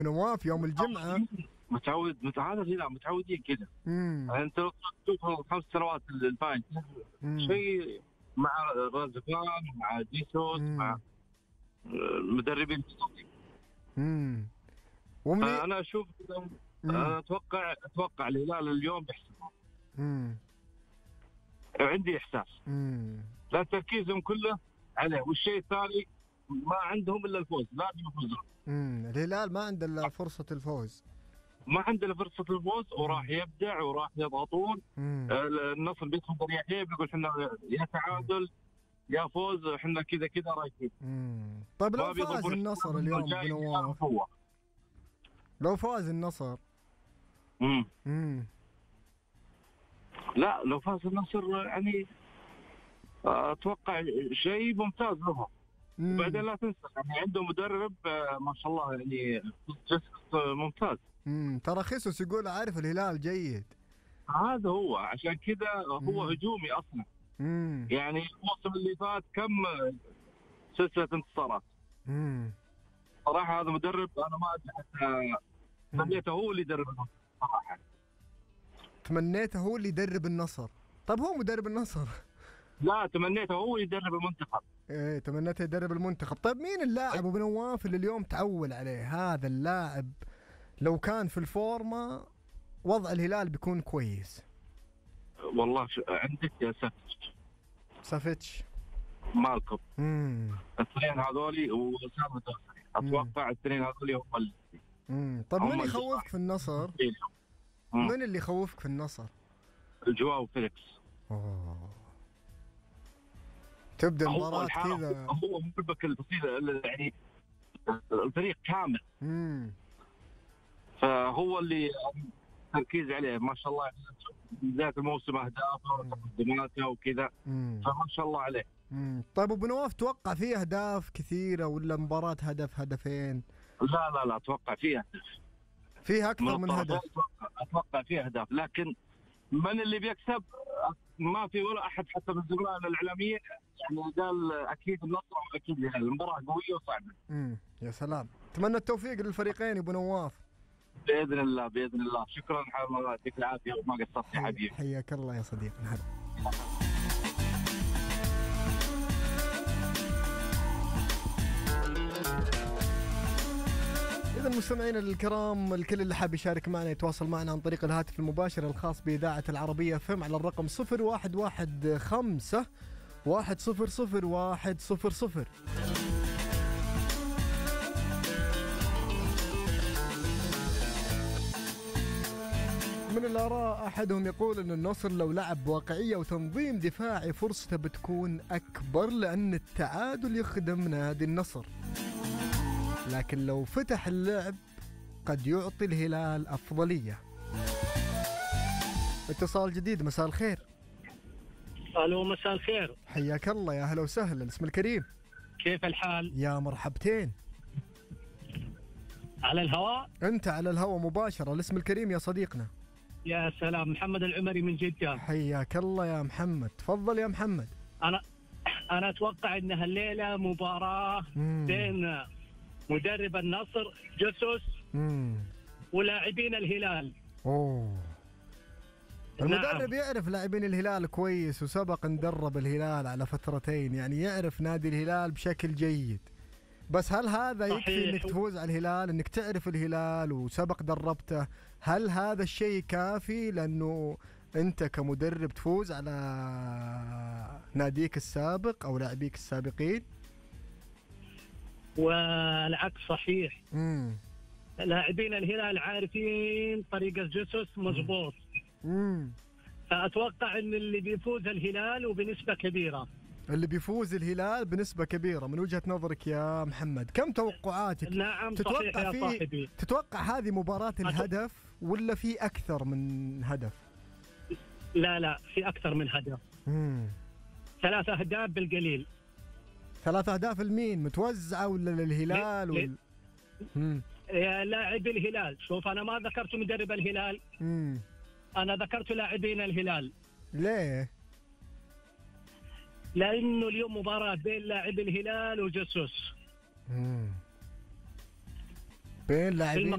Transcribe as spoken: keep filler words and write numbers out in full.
نواف يوم الجمعة. متعود متعود الهلال متعودين كذا. يعني انت تشوف الخمس سنوات الفايتة شيء مع رازفان مع ديسوس مع المدربين. امم انا اشوف انا اتوقع اتوقع الهلال اليوم بيحسبها. امم عندي احساس. امم لا تركيزهم كله عليه، والشيء الثاني ما عندهم الا الفوز، لازم يفوزون. امم الهلال ما عنده الا فرصة الفوز. ما عنده فرصة الفوز وراح يبدع وراح يضغطون. النصر بيدخل بريحيه بيقول احنا يا تعادل يا فوز، احنا كذا كذا رايحين. طيب لو فاز النصر اليوم بنواف، لو فاز النصر امم امم لا لو فاز النصر يعني اتوقع شيء ممتاز لهم. وبعدين لا تنسى يعني عنده مدرب ما شاء الله يعني ممتاز. امم ترى خيسوس يقول عارف الهلال جيد. هذا هو عشان كذا هو هجومي اصلا. امم يعني الموسم اللي فات كم سلسله انتصارات. امم صراحه هذا مدرب انا ما ادري حتى تمنيته هو اللي يدرب النصر صراحه. تمنيته هو اللي يدرب النصر. طيب هو مدرب النصر؟ لا تمنيته هو يدرب المنتخب. ايه تمنيته يدرب المنتخب. طيب مين اللاعب ابو نواف اللي اليوم تعول عليه هذا اللاعب لو كان في الفورمه وضع الهلال بيكون كويس؟ والله عندك يا سافيتش. سافيتش مالكم. امم الاثنين هذولي وسام الدوسري اتوقع الاثنين هذولي هم اللي امم طيب من يخوفك في النصر؟ مم. من اللي يخوفك في النصر؟ الجواو فيليكس. اوه تبدا المباراة كذا هو مربك البسيط يعني الفريق كامل. امم فهو اللي تركيز عليه ما شاء الله بداية الموسم اهدافه وتقدماته وكذا، فما شاء الله عليه. امم طيب ابو نواف توقع فيه اهداف كثيره ولا مباراة هدف هدفين؟ لا لا لا اتوقع فيه اهداف. فيه اكثر من, من هدف. اتوقع اتوقع فيه اهداف، لكن من اللي بيكسب ما في ولا احد حتى بالزملاء الاعلاميين يعني قال اكيد النصر واكيد الهلال. المباراه قويه وصعبه. امم يا سلام. اتمنى التوفيق للفريقين يا ابو نواف. باذن الله باذن الله. شكرا الله يعطيك العافيه وما قصرت يا حبيبي. حياك الله يا صديقي. إذا مستمعينا الكرام الكل اللي حاب يشارك معنا يتواصل معنا عن طريق الهاتف المباشر الخاص بإذاعة العربية فم على الرقم صفر واحد واحد خمسة واحد صفر صفر واحد صفر صفر. من الآراء أحدهم يقول أن النصر لو لعب بواقعية وتنظيم دفاعي فرصته بتكون أكبر لأن التعادل يخدم نادي النصر، لكن لو فتح اللعب قد يعطي الهلال أفضلية. اتصال جديد. مساء الخير. الو مساء الخير. حياك الله يا هلا وسهلا. الاسم الكريم. كيف الحال؟ يا مرحبتين. على الهواء؟ انت على الهواء مباشرة. الاسم الكريم يا صديقنا. يا سلام. محمد العمري من جدة. حياك الله يا محمد. تفضل يا محمد. انا انا اتوقع انها الليلة مباراة بين مدرب النصر جسوس مم. ولاعبين الهلال. اوه المدرب نعم. يعرف لاعبين الهلال كويس وسبق ندرب الهلال على فترتين، يعني يعرف نادي الهلال بشكل جيد. بس هل هذا يكفي انك تفوز على الهلال؟ انك تعرف الهلال وسبق دربته، هل هذا الشيء كافي لانه انت كمدرب تفوز على ناديك السابق او لاعبيك السابقين؟ والعكس صحيح. امم لاعبين الهلال عارفين طريقة جسوس مضبوط. امم فأتوقع ان اللي بيفوز الهلال وبنسبة كبيرة. اللي بيفوز الهلال بنسبة كبيرة من وجهة نظرك يا محمد. كم توقعاتك؟ نعم تتوقع صحيح يا صاحبي. تتوقع هذه مباراة الهدف ولا في أكثر من هدف؟ لا لا في أكثر من هدف. امم ثلاث أهداف بالقليل. ثلاث أهداف لمين؟ متوزعة ولا للهلال؟ ولا امم يا لاعب الهلال. شوف أنا ما ذكرت مدرب الهلال. امم أنا ذكرت لاعبين الهلال. ليه؟ لأنه اليوم مباراة بين لاعب الهلال وجسوس. امم بين لاعبين